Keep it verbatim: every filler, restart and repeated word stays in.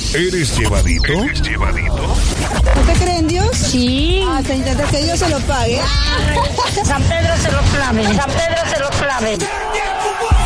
¿Eres llevadito? ¿Eres llevadito? ¿Usted cree en Dios? Sí. Ah, se intenta que Dios se lo pague. San Pedro se lo clave. San Pedro se lo clave.